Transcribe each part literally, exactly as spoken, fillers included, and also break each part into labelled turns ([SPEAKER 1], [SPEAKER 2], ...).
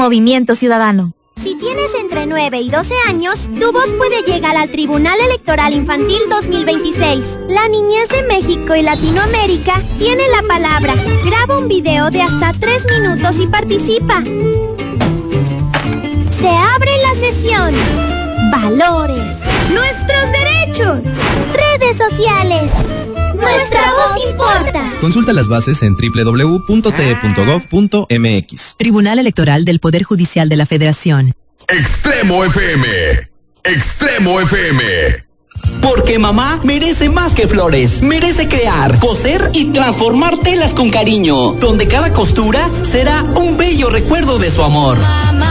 [SPEAKER 1] Movimiento Ciudadano.
[SPEAKER 2] Si tienes entre nueve y doce años, tu voz puede llegar al Tribunal Electoral Infantil dos mil veintiséis. La niñez de México y Latinoamérica tiene la palabra. Graba un video de hasta tres minutos y participa. Se abre la sesión. Valores. Nuestros derechos. Redes sociales. Nuestra voz importa.
[SPEAKER 3] Consulta las bases en doble u doble u doble u punto t e punto gov punto m x.
[SPEAKER 4] Tribunal Electoral del Poder Judicial de la Federación.
[SPEAKER 5] Extremo F M. Extremo F M.
[SPEAKER 6] Porque mamá merece más que flores, merece crear, coser y transformar telas con cariño, donde cada costura será un bello recuerdo de su amor. Mamá.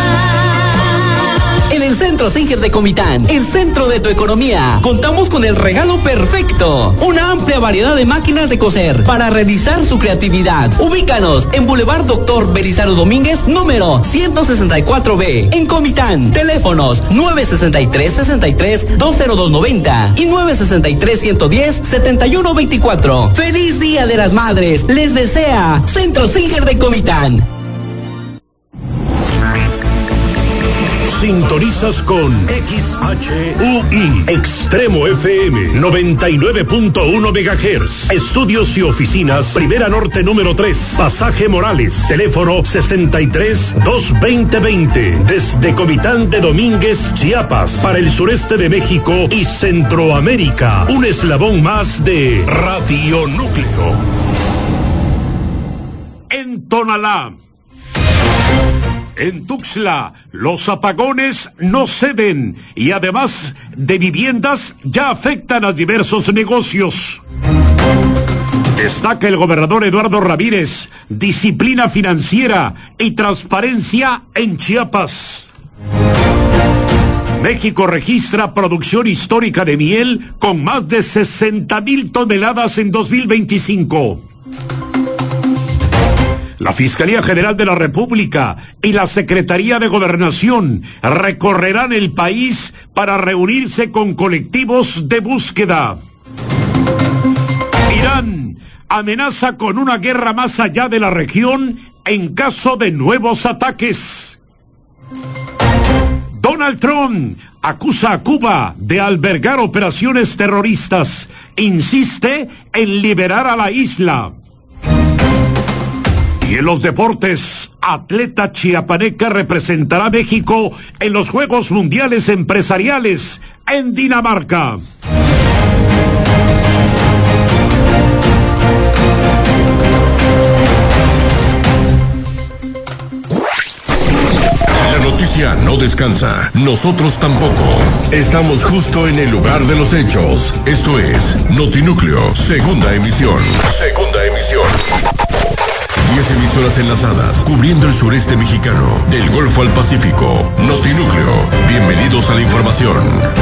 [SPEAKER 6] En el Centro Singer de Comitán, el centro de tu economía, contamos con el regalo perfecto. Una amplia variedad de máquinas de coser para realizar su creatividad. Ubícanos en Boulevard Doctor Belisario Domínguez, número ciento sesenta y cuatro B, en Comitán. Teléfonos nueve sesenta y tres, sesenta y tres, dos cero dos noventa y nueve sesenta y tres, ciento diez, setenta y uno veinticuatro. ¡Feliz Día de las Madres! Les desea Centro Singer de Comitán.
[SPEAKER 7] Sintonizas con X H U I, Extremo F M, noventa y nueve punto uno megahertz. Estudios y oficinas, Primera Norte número tres, Pasaje Morales. Teléfono sesenta y tres, dos veinte veinte. Desde Comitán de Domínguez, Chiapas, para el sureste de México y Centroamérica. Un eslabón más de Radio Núcleo. En Tonalá. En Tuxtla, los apagones no ceden y además de viviendas ya afectan a diversos negocios. Destaca el gobernador Eduardo Ramírez, disciplina financiera y transparencia en Chiapas. México registra producción histórica de miel con más de sesenta mil toneladas en dos mil veinticinco. La Fiscalía General de la República y la Secretaría de Gobernación recorrerán el país para reunirse con colectivos de búsqueda. Irán amenaza con una guerra más allá de la región en caso de nuevos ataques. Donald Trump acusa a Cuba de albergar operaciones terroristas. Insiste en liberar a la isla. Y en los deportes, atleta chiapaneca representará a México en los Juegos Mundiales Empresariales en Dinamarca.
[SPEAKER 5] La noticia no descansa, nosotros tampoco. Estamos justo en el lugar de los hechos. Esto es Notinúcleo, segunda emisión. Segunda emisión. Diez emisoras enlazadas, cubriendo el sureste mexicano, del Golfo al Pacífico. Notinúcleo, bienvenidos a la información.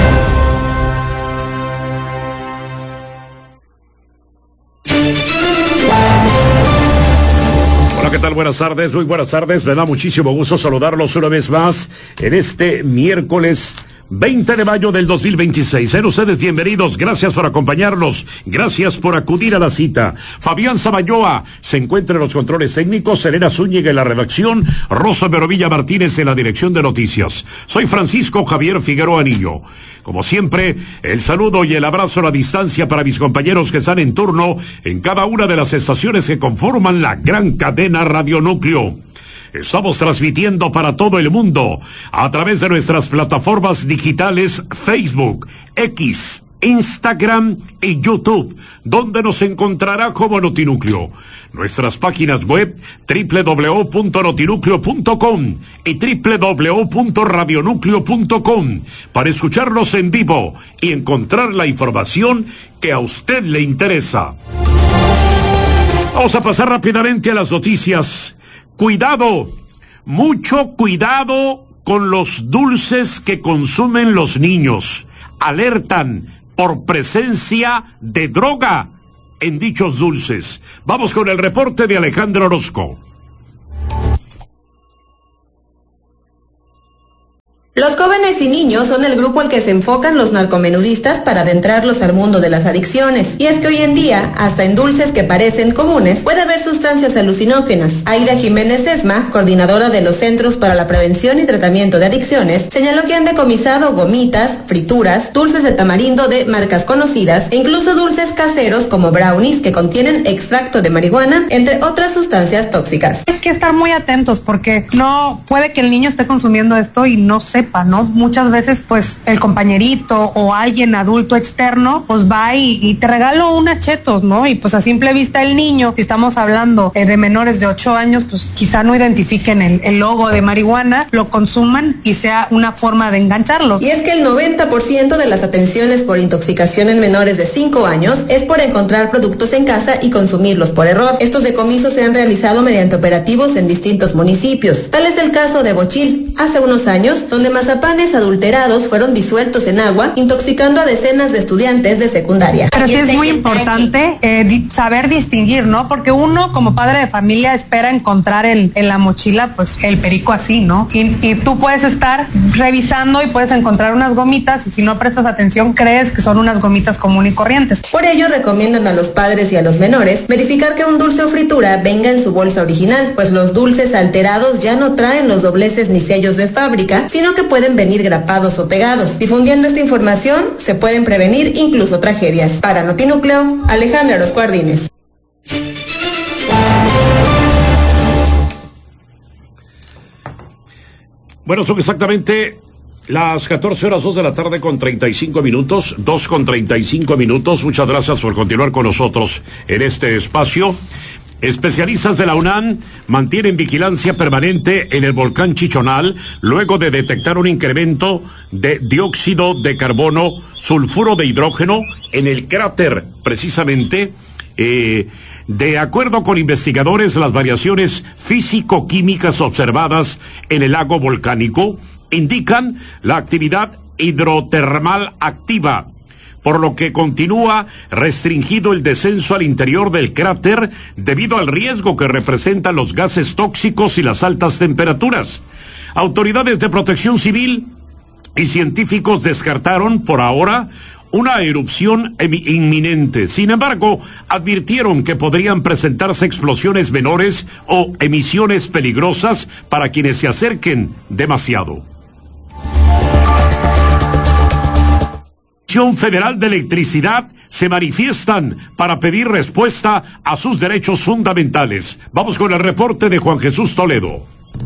[SPEAKER 7] Hola, ¿qué tal? Buenas tardes, muy buenas tardes. Me da muchísimo gusto saludarlos una vez más en este miércoles veinte de mayo del dos mil veintiséis. Sean ustedes bienvenidos, gracias por acompañarnos, gracias por acudir a la cita. Fabián Samayoa se encuentra en los controles técnicos, Elena Zúñiga en la redacción, Rosa Merovilla Martínez en la dirección de noticias. Soy Francisco Javier Figueroa Anillo. Como siempre, el saludo y el abrazo a la distancia para mis compañeros que están en turno en cada una de las estaciones que conforman la gran cadena Radio Núcleo. Estamos transmitiendo para todo el mundo a través de nuestras plataformas digitales Facebook, X, Instagram y YouTube, donde nos encontrará como Notinúcleo. Nuestras páginas web doble u doble u doble u punto notinúcleo punto com y doble u doble u doble u punto radionúcleo punto com para escucharnos en vivo y encontrar la información que a usted le interesa. Vamos a pasar rápidamente a las noticias. Cuidado, mucho cuidado con los dulces que consumen los niños. Alertan por presencia de droga en dichos dulces. Vamos con el reporte de Alejandro Orozco.
[SPEAKER 1] Los jóvenes y niños son el grupo al que se enfocan los narcomenudistas para adentrarlos al mundo de las adicciones. Y es que hoy en día, hasta en dulces que parecen comunes, puede haber sustancias alucinógenas. Aida Jiménez Esma, coordinadora de los Centros para la Prevención y Tratamiento de Adicciones, señaló que han decomisado gomitas, frituras, dulces de tamarindo de marcas conocidas e incluso dulces caseros como brownies que contienen extracto de marihuana, entre otras sustancias tóxicas.
[SPEAKER 8] Hay que estar muy atentos porque no puede que el niño esté consumiendo esto y no sepa, ¿no? Muchas veces pues el compañerito o alguien adulto externo pues va y, y te regalo unas chetos, ¿no? Y pues a simple vista el niño, si estamos hablando eh, de menores de ocho años, pues quizá no identifiquen el, el logo de marihuana, lo consuman y sea una forma de engancharlos.
[SPEAKER 1] Y es que el noventa por ciento de las atenciones por intoxicación en menores de cinco años es por encontrar productos en casa y consumirlos por error. Estos decomisos se han realizado mediante operativos en distintos municipios. Tal es el caso de Bochil, hace unos años, donde mazapanes adulterados fueron disueltos en agua, intoxicando a decenas de estudiantes de secundaria.
[SPEAKER 8] Pero sí es muy importante eh, di- saber distinguir, ¿no? Porque uno como padre de familia espera encontrar el, en la mochila pues el perico así, ¿no? Y, y tú puedes estar revisando y puedes encontrar unas gomitas y si no prestas atención crees que son unas gomitas comunes y corrientes.
[SPEAKER 1] Por ello recomiendan a los padres y a los menores verificar que un dulce o fritura venga en su bolsa original, pues los dulces alterados ya no traen los dobleces ni sellos de fábrica, sino que pueden venir grapados o pegados. Difundiendo esta información se pueden prevenir incluso tragedias. Para Notinúcleo, Alejandra Orozco Ardínez.
[SPEAKER 7] Bueno, son exactamente las catorce horas, dos de la tarde con treinta y cinco minutos, dos con treinta y cinco minutos. Muchas gracias por continuar con nosotros en este espacio. Especialistas de la UNAM mantienen vigilancia permanente en el volcán Chichonal luego de detectar un incremento de dióxido de carbono, sulfuro de hidrógeno en el cráter, precisamente. Eh, de acuerdo con investigadores, las variaciones físico-químicas observadas en el lago volcánico indican la actividad hidrotermal activa, por lo que continúa restringido el descenso al interior del cráter debido al riesgo que representan los gases tóxicos y las altas temperaturas. Autoridades de protección civil y científicos descartaron por ahora una erupción inminente. Sin embargo, advirtieron que podrían presentarse explosiones menores o emisiones peligrosas para quienes se acerquen demasiado. La Comisión Federal de Electricidad se manifiestan para pedir respuesta a sus derechos fundamentales. Vamos con el reporte de Juan Jesús Toledo.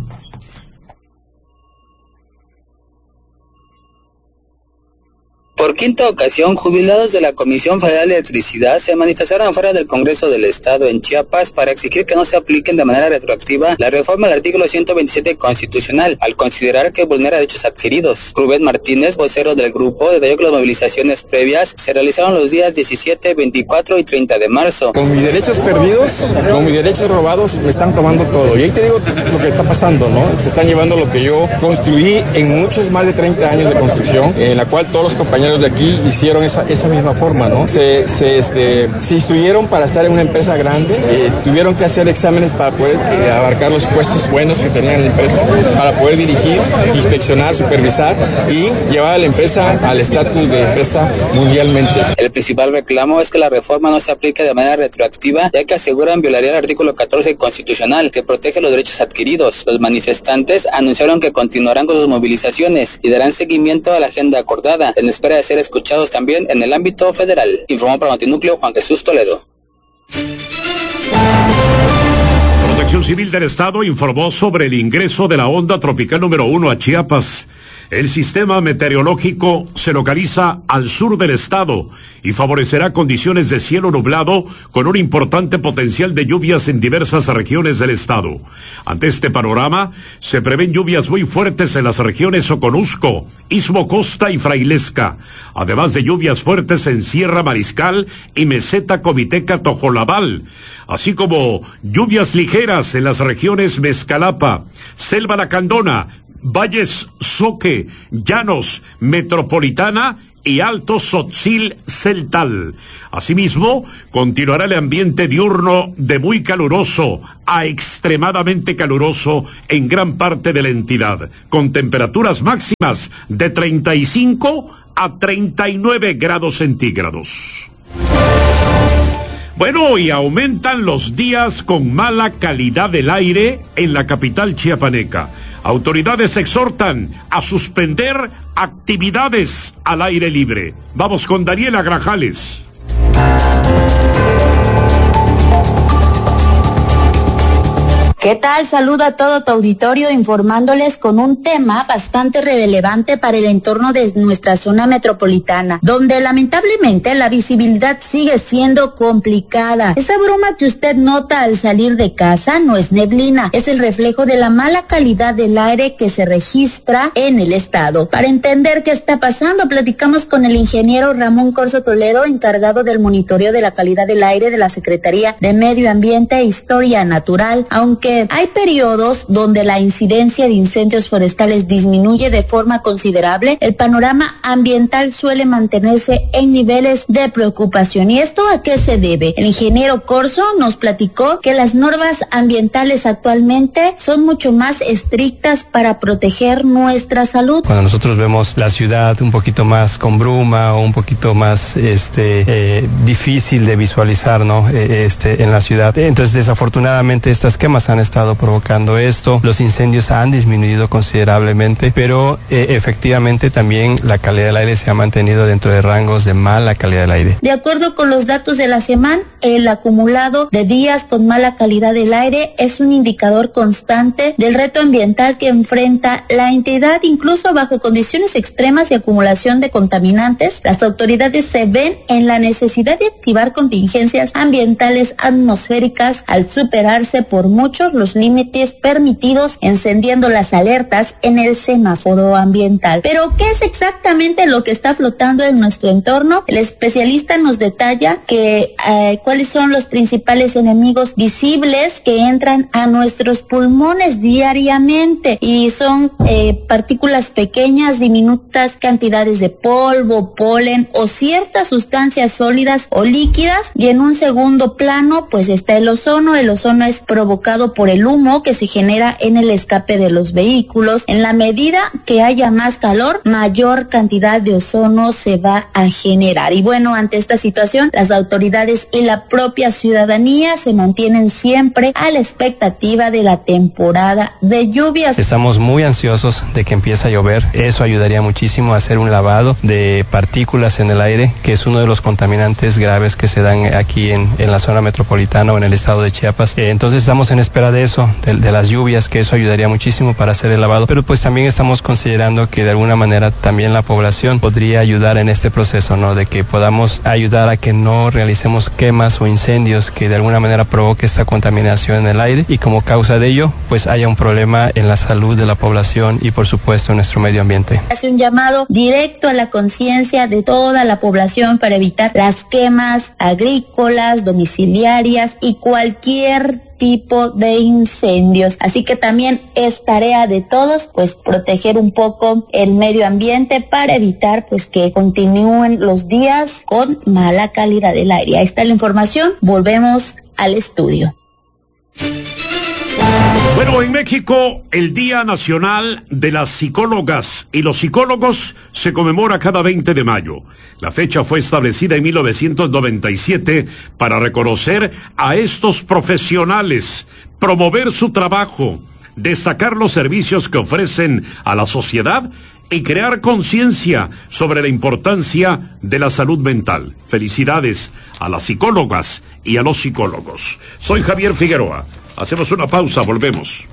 [SPEAKER 9] Por quinta ocasión, jubilados de la Comisión Federal de Electricidad se manifestaron fuera del Congreso del Estado en Chiapas para exigir que no se apliquen de manera retroactiva la reforma del artículo ciento veintisiete constitucional, al considerar que vulnera derechos adquiridos. Rubén Martínez, vocero del grupo, detalló que las movilizaciones previas se realizaron los días diecisiete, veinticuatro y treinta de marzo.
[SPEAKER 10] Con mis derechos perdidos, con mis derechos robados, me están tomando todo. Y ahí te digo lo que está pasando, ¿no? Se están llevando lo que yo construí en muchos, más de treinta años de construcción, en la cual todos los compañeros de aquí hicieron esa, esa misma forma, ¿no? Se, se, este, se instruyeron para estar en una empresa grande, eh, tuvieron que hacer exámenes para poder eh, abarcar los puestos buenos que tenían en la empresa, para poder dirigir, inspeccionar, supervisar y llevar a la empresa al estatus de empresa mundialmente.
[SPEAKER 9] El principal reclamo es que la reforma no se aplique de manera retroactiva, ya que aseguran violaría el artículo catorce constitucional, que protege los derechos adquiridos. Los manifestantes anunciaron que continuarán con sus movilizaciones y darán seguimiento a la agenda acordada, en espera de ser escuchados también en el ámbito federal. Informó para Notinúcleo Juan Jesús Toledo.
[SPEAKER 7] Protección Civil del Estado informó sobre el ingreso de la onda tropical número uno a Chiapas. El sistema meteorológico se localiza al sur del estado y favorecerá condiciones de cielo nublado con un importante potencial de lluvias en diversas regiones del estado. Ante este panorama, se prevén lluvias muy fuertes en las regiones Soconusco, Istmo Costa y Frailesca, además de lluvias fuertes en Sierra Mariscal y Meseta Comiteca Tojolabal, así como lluvias ligeras en las regiones Mezcalapa, Selva Lacandona, Valles Soque, Llanos, Metropolitana y Alto Tzotzil Celtal. Asimismo, continuará el ambiente diurno de muy caluroso a extremadamente caluroso en gran parte de la entidad, con temperaturas máximas de treinta y cinco a treinta y nueve grados centígrados. Bueno, y aumentan los días con mala calidad del aire en la capital chiapaneca. Autoridades exhortan a suspender actividades al aire libre. Vamos con Daniela Grajales.
[SPEAKER 11] ¿Qué tal? Saludo a todo tu auditorio informándoles con un tema bastante relevante para el entorno de nuestra zona metropolitana, donde lamentablemente la visibilidad sigue siendo complicada. Esa bruma que usted nota al salir de casa no es neblina, es el reflejo de la mala calidad del aire que se registra en el estado. Para entender qué está pasando, platicamos con el ingeniero Ramón Corso Toledo, encargado del monitoreo de la calidad del aire de la Secretaría de Medio Ambiente e Historia Natural, aunque hay periodos donde la incidencia de incendios forestales disminuye de forma considerable, el panorama ambiental suele mantenerse en niveles de preocupación. ¿Y esto a qué se debe? El ingeniero Corso nos platicó que las normas ambientales actualmente son mucho más estrictas para proteger nuestra salud.
[SPEAKER 12] Cuando nosotros vemos la ciudad un poquito más con bruma o un poquito más este eh, difícil de visualizar, ¿no? Eh, este en la ciudad, entonces desafortunadamente estas quemas han estado provocando esto, los incendios han disminuido considerablemente, pero eh, efectivamente también la calidad del aire se ha mantenido dentro de rangos de mala calidad del aire.
[SPEAKER 11] De acuerdo con los datos de la SEMAN, el acumulado de días con mala calidad del aire es un indicador constante del reto ambiental que enfrenta la entidad, incluso bajo condiciones extremas y acumulación de contaminantes. Las autoridades se ven en la necesidad de activar contingencias ambientales atmosféricas al superarse por muchos los límites permitidos, encendiendo las alertas en el semáforo ambiental. Pero, ¿qué es exactamente lo que está flotando en nuestro entorno? El especialista nos detalla que eh, cuáles son los principales enemigos visibles que entran a nuestros pulmones diariamente, y son eh, partículas pequeñas, diminutas cantidades de polvo, polen o ciertas sustancias sólidas o líquidas, y en un segundo plano pues está el ozono. El ozono es provocado por el humo que se genera en el escape de los vehículos. En la medida que haya más calor, mayor cantidad de ozono se va a generar. Y bueno, ante esta situación, las autoridades y la propia ciudadanía se mantienen siempre a la expectativa de la temporada de lluvias.
[SPEAKER 12] Estamos muy ansiosos de que empiece a llover. Eso ayudaría muchísimo a hacer un lavado de partículas en el aire, que es uno de los contaminantes graves que se dan aquí en, en la zona metropolitana o en el estado de Chiapas. Eh, entonces estamos en espera de eso, de, de las lluvias, que eso ayudaría muchísimo para hacer el lavado, pero pues también estamos considerando que de alguna manera también la población podría ayudar en este proceso, ¿no? De que podamos ayudar a que no realicemos quemas o incendios que de alguna manera provoque esta contaminación en el aire, y como causa de ello pues haya un problema en la salud de la población y por supuesto en nuestro medio ambiente.
[SPEAKER 11] Hace un llamado directo a la conciencia de toda la población para evitar las quemas agrícolas, domiciliarias y cualquier tipo de incendios. Así que también es tarea de todos pues proteger un poco el medio ambiente para evitar pues que continúen los días con mala calidad del aire. Ahí está la información, volvemos al estudio.
[SPEAKER 7] Bueno, en México, el Día Nacional de las Psicólogas y los Psicólogos se conmemora cada veinte de mayo. La fecha fue establecida en mil novecientos noventa y siete para reconocer a estos profesionales, promover su trabajo, destacar los servicios que ofrecen a la sociedad y crear conciencia sobre la importancia de la salud mental. Felicidades a las psicólogas y a los psicólogos. Soy Javier Figueroa. Hacemos una pausa, volvemos.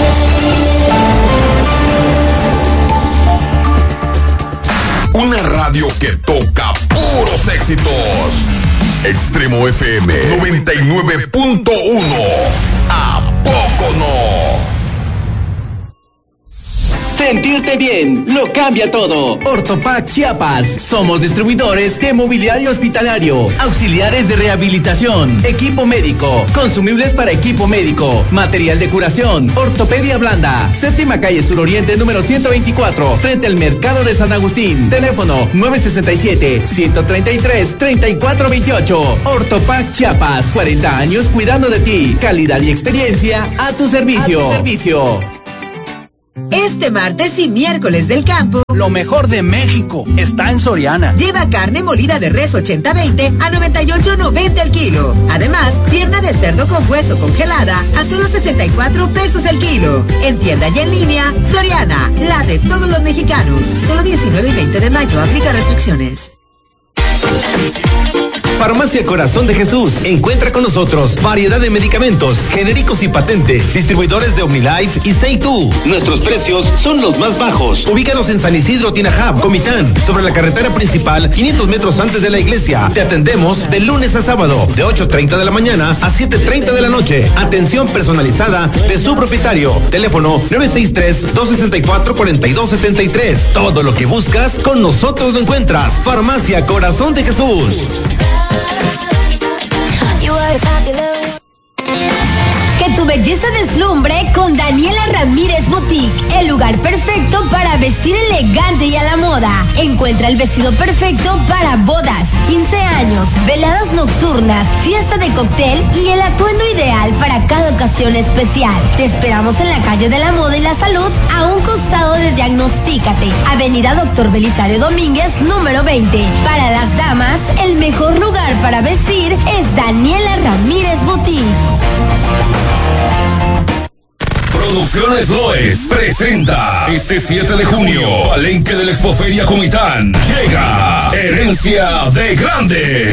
[SPEAKER 5] Una radio que toca puros éxitos. Extremo F M noventa y nueve punto uno. ¿A poco no?
[SPEAKER 6] Sentirte bien, lo cambia todo. Ortopac Chiapas. Somos distribuidores de mobiliario hospitalario, auxiliares de rehabilitación, equipo médico, consumibles para equipo médico, material de curación, ortopedia blanda. Séptima calle suroriente número ciento veinticuatro, frente al mercado de San Agustín. Teléfono nueve sesenta y siete, ciento treinta y tres, treinta y cuatro veintiocho. Ortopac Chiapas. cuarenta años cuidando de ti. Calidad y experiencia a tu servicio. A tu servicio.
[SPEAKER 13] Este martes y miércoles del campo,
[SPEAKER 14] lo mejor de México está en Soriana.
[SPEAKER 13] Lleva carne molida de res ochenta veinte a noventa y ocho noventa el kilo. Además, pierna de cerdo con hueso congelada a solo sesenta y cuatro pesos el kilo. En tienda y en línea, Soriana, la de todos los mexicanos. Solo diecinueve y veinte de mayo, aplica restricciones.
[SPEAKER 15] Farmacia Corazón de Jesús. Encuentra con nosotros variedad de medicamentos, genéricos y patente, distribuidores de OmniLife y Seitu. Nuestros precios son los más bajos. Ubícanos en San Isidro, Tinajab, Comitán, sobre la carretera principal, quinientos metros antes de la iglesia. Te atendemos de lunes a sábado, de ocho treinta de la mañana a siete treinta de la noche. Atención personalizada de su propietario. Teléfono nueve seis tres, dos seis cuatro, cuatro dos siete tres. Todo lo que buscas, con nosotros lo encuentras. Farmacia Corazón de Jesús.
[SPEAKER 16] Que tu belleza deslumbre con Daniela Ramírez Boutique, el lugar perfecto para vestir elegante y a la moda. Encuentra el vestido perfecto para bodas, quince años, veladas nocturnas, fiesta de cóctel y el atuendo ideal para cada ocasión especial. Te esperamos en la calle de la Moda y la Salud, a un costado de Diagnostícate, Avenida Doctor Belisario Domínguez, número veinte. Para las damas, el mejor lugar para vestir es Daniela Ramírez Boutique.
[SPEAKER 5] Producciones Loes presenta este siete de junio, Palenque de la Expoferia Comitán. Llega Herencia de Grande.